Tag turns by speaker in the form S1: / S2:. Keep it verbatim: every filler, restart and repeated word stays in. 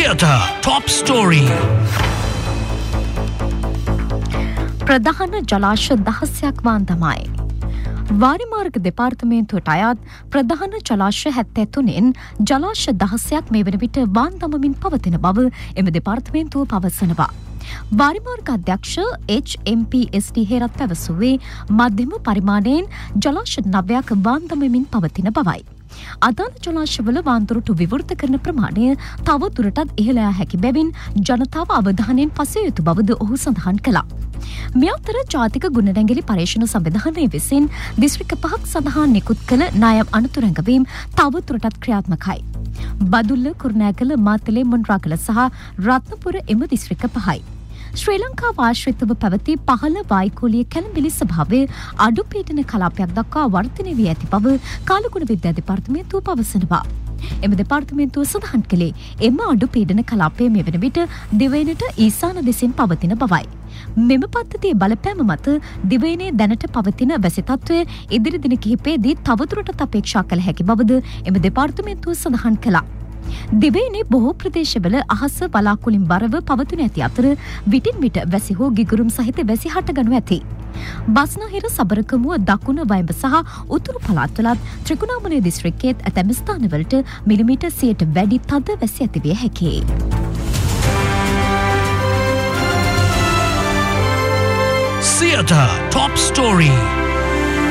S1: Theatre Top Story.
S2: ප්‍රධාන ජලාශ දහසයක් වාන්දමයි. වාරිමාර්ග දෙපාර්තමේන්තුවට අයත් ප්‍රධාන ජලාශ හැත්තෑ තුනෙන් ජලාශ දහසයක් මේ වන විට වාන්දමමින් පවතින බව එම දෙපාර්තමේන්තුව පවසනවා. වාරිමාර්ග අධ්‍යක්ෂ එච් එම් පී එස් ඩී හේරත් පැවසුවේ මධ්‍යම පරිමාණයෙන් ජලාශ නවයක් වාන්දමමින් පවතින බවයි. අදාළ ජලාශවල වාන්දොරටු විවෘත කරන ප්‍රමාණය තව දුරටත් ඉහළ යා හැකි බැවින් ජනතාව අවධානයෙන් පසුව යුතු බවද ඔහු සඳහන් කළා. මේ අතර ජාතික ගුණනැගිලි පරීක්ෂණ සංවිධානය විසින් දිස්ත්‍රික්ක පහක් සඳහා නිකුත් කළ ණයම් අනුතරංගවීම් තව දුරටත් ක්‍රියාත්මකයි. බදුල්ල, කුරුණෑගල, මාතලේ, මොණරාගල සහ රත්නපුර එම දිස්ත්‍රික්ක පහයි. ශ්‍රී ලංකා වාශ්‍රිතව පැවති පහළ වායුකෝලීය කැළඹිලි ස්වභාවය අඩු පීඩන කලාපයක් දක්වා වර්ධනය වී ඇති බව කාලගුණ විද්‍යා දෙපාර්තමේන්තුව පවසනවා. එම දෙපාර්තමේන්තුව සඳහන් කළේ එම අඩු පීඩන කලාපය මේ වන විට දිවයිනට ඊසාන දෙසින් පවතින බවයි. මෙම පද්ධතියේ බලපෑම මත දිවයිනේ දැනට පවතින වැසි තත්ත්වය ඉදිරි දින කිහිපයේදී තවදුරටත් අපේක්ෂා කළ හැකි බවද එම දෙපාර්තමේන්තුව සඳහන් කළා. දිවයිනේ බොහෝ ප්‍රදේශවල අහස වලාකුළින් බරව පවතින ඇති අතර විටින් විට වැසි හෝ ගිගුරුම් සහිත වැසි හටගනු ඇති. බස්නාහිර, සබරකමුව, දකුණ වයඹ සහ උතුරු පළාත්වලත් ත්‍රිකුණාමලය දිස්ත්‍රික්කයේත් ඇතැම් ස්ථානවලට මිලිමීටර් සියයට වැඩි තද වැසි ඇතිවිය හැකියි.
S1: Theatre Top Story.